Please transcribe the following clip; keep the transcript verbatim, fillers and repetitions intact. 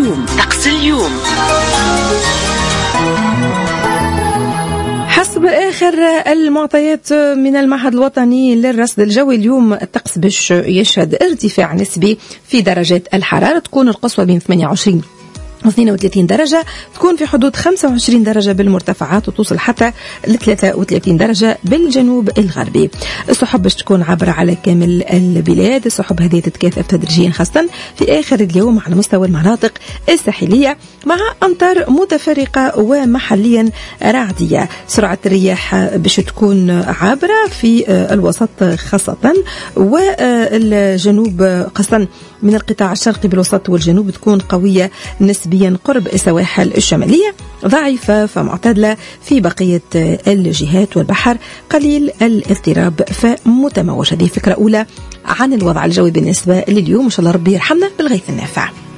اليوم. طقس اليوم حسب آخر المعطيات من المعهد الوطني للرصد الجوي، اليوم الطقس باش يشهد ارتفاع نسبي في درجات الحرارة. تكون القصوى بين ثمانية وعشرين واثنين وثلاثين درجة، تكون في حدود خمسة وعشرين درجة بالمرتفعات، وتوصل حتى ل ثلاثة وثلاثين درجة بالجنوب الغربي. السحب باش تكون عابرة على كامل البلاد. السحب هذه تتكاثف تدريجيا خاصة في آخر اليوم على مستوى المناطق الساحلية، مع أمطار متفرقة ومحليا رعدية. سرعة الرياح باش تكون عابرة في الوسط خاصة، والجنوب خاصة من القطاع الشرقي بالوسط والجنوب تكون قوية نسبيا قرب السواحل الشمالية، ضعيفة فمعتدلة في بقية الجهات، والبحر قليل الاضطراب فمتموج. هذه فكرة أولى عن الوضع الجوي بالنسبة لليوم. إن شاء الله ربي يرحمنا بالغيث النافع.